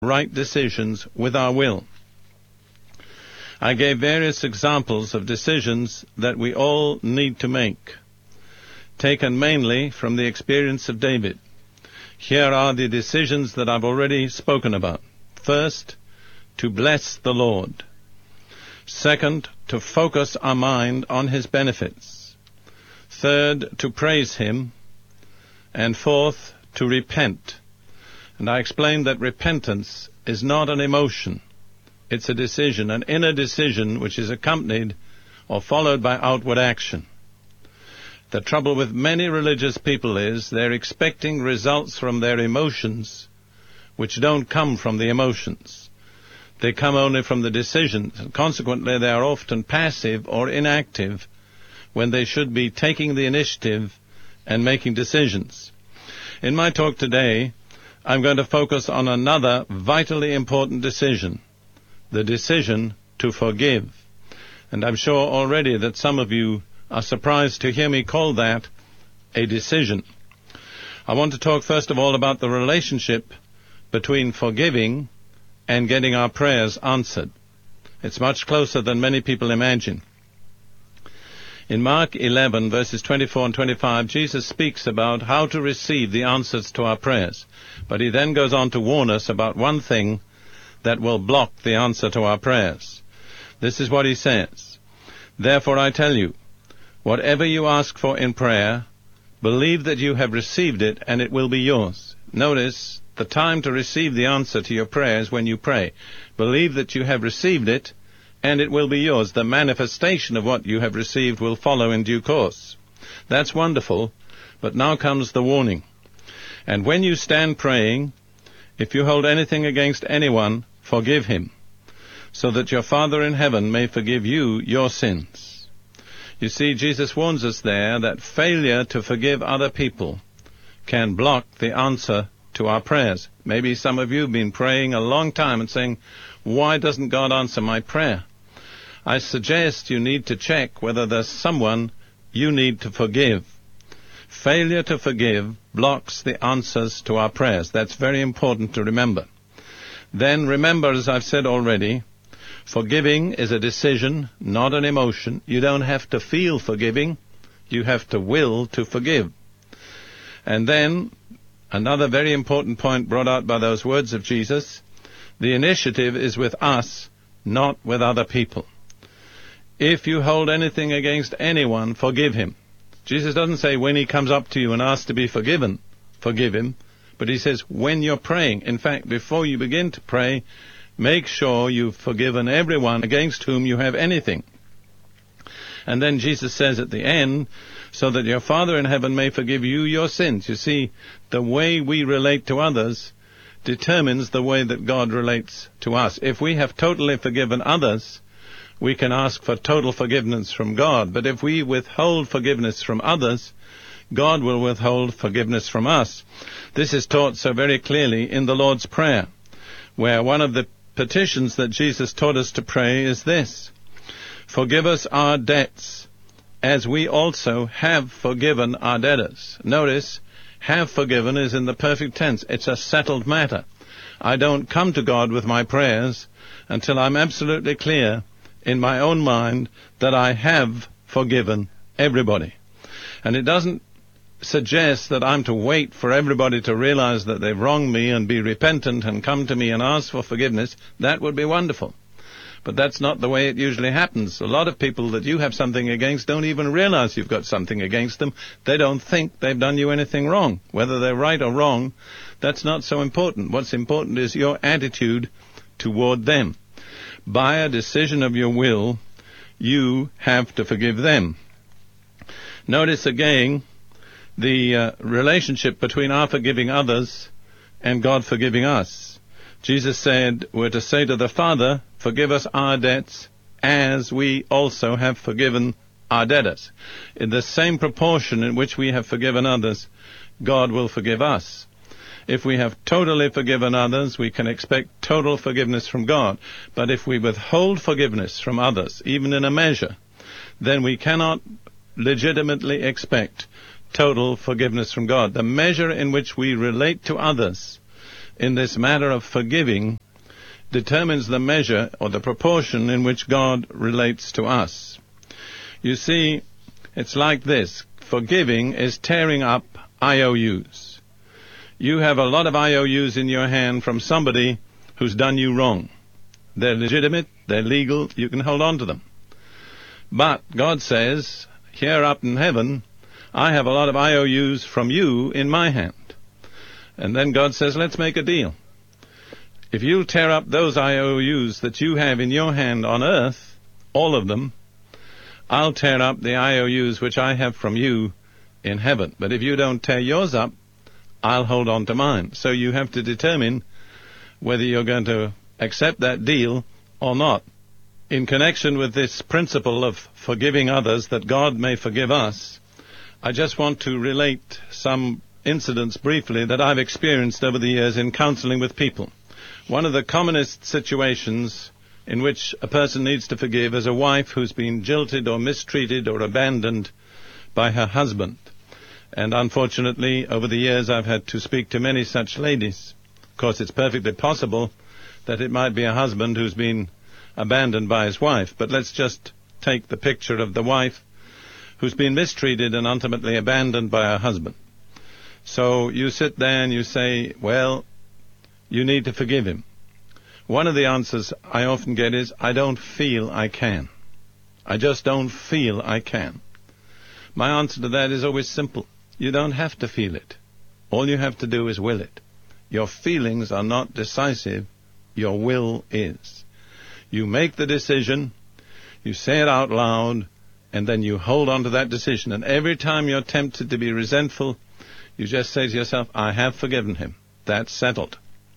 right decisions with our will. I gave various examples of decisions that we all need to make, taken mainly from the experience of David. Here are the decisions that I've already spoken about. First, to bless the Lord. Second, to focus our mind on His benefits. Third, to praise Him. And fourth, to repent. And I explained that repentance is not an emotion. It's a decision, an inner decision which is accompanied or followed by outward action. The trouble with many religious people is they're expecting results from their emotions which don't come from the emotions. They come only from the decisions, and consequently they are often passive or inactive when they should be taking the initiative and making decisions. In my talk today, I'm going to focus on another vitally important decision, the decision to forgive. And I'm sure already that some of you are surprised to hear me call that a decision. I want to talk first of all about the relationship between forgiving and getting our prayers answered. It's much closer than many people imagine. In Mark 11, verses 24 and 25, Jesus speaks about how to receive the answers to our prayers. But He then goes on to warn us about one thing that will block the answer to our prayers. This is what He says. Therefore I tell you, whatever you ask for in prayer, believe that you have received it and it will be yours. Notice, the time to receive the answer to your prayers when you pray. Believe that you have received it and it will be yours. The manifestation of what you have received will follow in due course. That's wonderful, but now comes the warning. And when you stand praying, if you hold anything against anyone, forgive him, so that your Father in heaven may forgive you your sins. You see, Jesus warns us there that failure to forgive other people can block the answer to our prayers. Maybe some of you have been praying a long time and saying, why doesn't God answer my prayer? I suggest you need to check whether there's someone you need to forgive. Failure to forgive blocks the answers to our prayers. That's very important to remember. Then remember, as I've said already, forgiving is a decision, not an emotion. You don't have to feel forgiving. You have to will to forgive. And then, another very important point brought out by those words of Jesus, the initiative is with us, not with other people. If you hold anything against anyone, forgive him. Jesus doesn't say when he comes up to you and asks to be forgiven, forgive him. But he says when you're praying. In fact, before you begin to pray, make sure you've forgiven everyone against whom you have anything. And then Jesus says at the end, so that your Father in heaven may forgive you your sins. You see, the way we relate to others determines the way that God relates to us. If we have totally forgiven others, we can ask for total forgiveness from God. But if we withhold forgiveness from others, God will withhold forgiveness from us. This is taught so very clearly in the Lord's Prayer, where one of the petitions that Jesus taught us to pray is this: forgive us our debts, as we also have forgiven our debtors. Notice, have forgiven is in the perfect tense. It's a settled matter. I don't come to God with my prayers until I'm absolutely clear in my own mind that I have forgiven everybody. And it doesn't suggest that I'm to wait for everybody to realize that they've wronged me and be repentant and come to me and ask for forgiveness. That would be wonderful. But that's not the way it usually happens. A lot of people that you have something against don't even realize you've got something against them. They don't think they've done you anything wrong. Whether they're right or wrong, that's not so important. What's important is your attitude toward them. By a decision of your will, you have to forgive them. Notice again the relationship between our forgiving others and God forgiving us. Jesus said we're to say to the Father, forgive us our debts as we also have forgiven our debtors. In the same proportion in which we have forgiven others, God will forgive us. If we have totally forgiven others, we can expect total forgiveness from God. But if we withhold forgiveness from others, even in a measure, then we cannot legitimately expect total forgiveness from God. The measure in which we relate to others in this matter of forgiving determines the measure or the proportion in which God relates to us. You see, it's like this. Forgiving is tearing up IOUs. You have a lot of IOUs in your hand from somebody who's done you wrong. They're legitimate, they're legal, you can hold on to them. But God says, here up in heaven, I have a lot of IOUs from you in my hand. And then God says, let's make a deal. If you tear up those IOUs that you have in your hand on earth, all of them, I'll tear up the IOUs which I have from you in heaven. But if you don't tear yours up, I'll hold on to mine. So you have to determine whether you're going to accept that deal or not. In connection with this principle of forgiving others that God may forgive us, I just want to relate some incidents briefly that I've experienced over the years in counseling with people. One of the commonest situations in which a person needs to forgive is a wife who's been jilted or mistreated or abandoned by her husband. And unfortunately, over the years, I've had to speak to many such ladies. Of course, it's perfectly possible that it might be a husband who's been abandoned by his wife. But let's just take the picture of the wife who's been mistreated and ultimately abandoned by her husband. So you sit there and you say, well, you need to forgive him. One of the answers I often get is, I don't feel I can. I just don't feel I can. My answer to that is always simple. You don't have to feel it. All you have to do is will it. Your feelings are not decisive. Your will is. You make the decision, you say it out loud, and then you hold on to that decision. And every time you're tempted to be resentful, you just say to yourself, I have forgiven him. That's settled.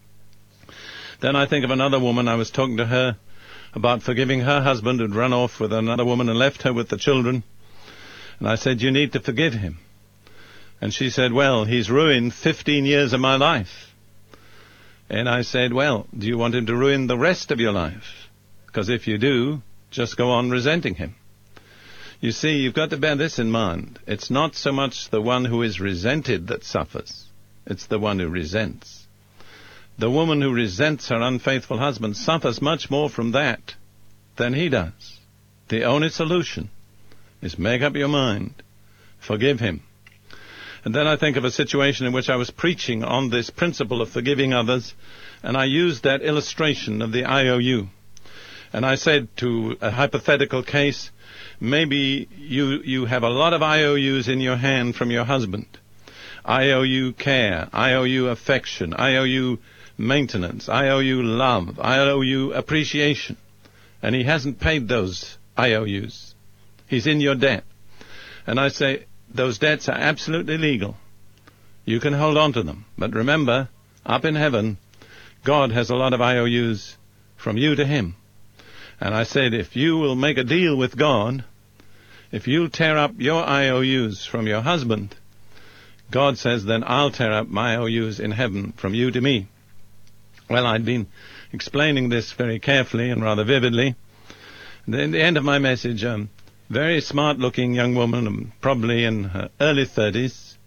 Then I think of another woman. I was talking to her about forgiving her husband who'd run off with another woman and left her with the children. And I said, you need to forgive him. And she said, well, he's ruined 15 years of my life. And I said, well, do you want him to ruin the rest of your life? Because if you do, just go on resenting him. You see, you've got to bear this in mind. It's not so much the one who is resented that suffers. It's the one who resents. The woman who resents her unfaithful husband suffers much more from that than he does. The only solution is make up your mind. Forgive him. And then I think of a situation in which I was preaching on this principle of forgiving others, and I used that illustration of the IOU. And I said to a hypothetical case, maybe you have a lot of IOUs in your hand from your husband. IOU care, IOU affection, IOU maintenance, IOU love, IOU appreciation. And he hasn't paid those IOUs. He's in your debt. And I say, those debts are absolutely legal. You can hold on to them. But remember, up in heaven, God has a lot of IOUs from you to him. And I said, if you will make a deal with God, if you'll tear up your IOUs from your husband, God says, then I'll tear up my IOUs in heaven from you to me. Well, I'd been explaining this very carefully and rather vividly. And at the end of my message, very smart-looking young woman, probably in her early 30s,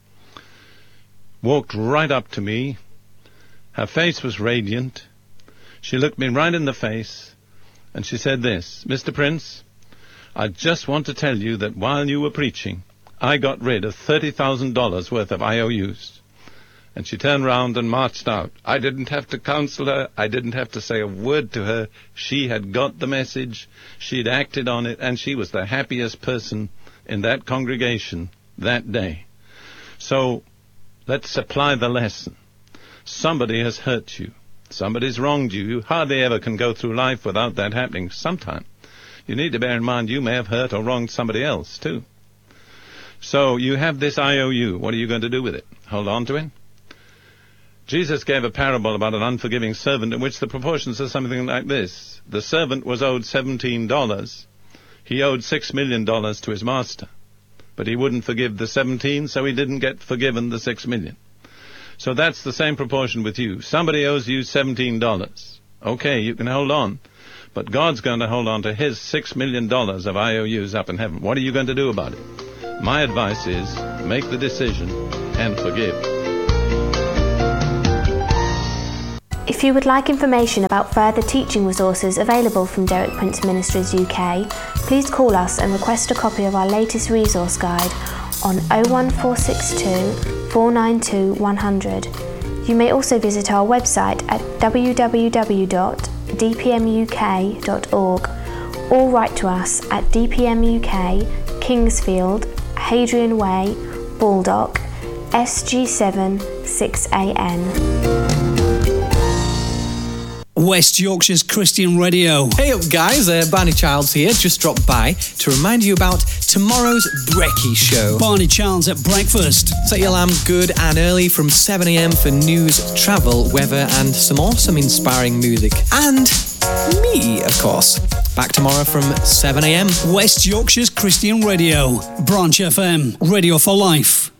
walked right up to me. Her face was radiant. She looked me right in the face, and she said this, Mr. Prince, I just want to tell you that while you were preaching, I got rid of $30,000 worth of IOUs. And she turned round and marched out. I didn't have to counsel her. I didn't have to say a word to her. She had got the message. She'd acted on it, and she was the happiest person in that congregation that day. So let's apply the lesson. Somebody has hurt you. Somebody's wronged you. You hardly ever can go through life without that happening sometime. You need to bear in mind you may have hurt or wronged somebody else, too. So you have this IOU. What are you going to do with it? Hold on to it? Jesus gave a parable about an unforgiving servant in which the proportions are something like this. The servant was owed $17. He owed $6 million to his master. But he wouldn't forgive the 17, so he didn't get forgiven the $6 million. So that's the same proportion with you. Somebody owes you $17. Okay, you can hold on. But God's going to hold on to his $6 million of IOUs up in heaven. What are you going to do about it? My advice is, make the decision and forgive. If you would like information about further teaching resources available from Derek Prince Ministries UK, please call us and request a copy of our latest resource guide on 01462 492 100. You may also visit our website at www.dpmuk.org or write to us at DPM UK, Kingsfield, Hadrian Way, Baldock, SG7 6AN. West Yorkshire's Christian Radio. Hey up guys, Barney Childs here, just dropped by to remind you about tomorrow's Brekkie Show. Barney Childs at breakfast. Set your alarm good and early from 7am for news, travel, weather and some awesome inspiring music. And me, of course. Back tomorrow from 7am. West Yorkshire's Christian Radio. Branch FM. Radio for life.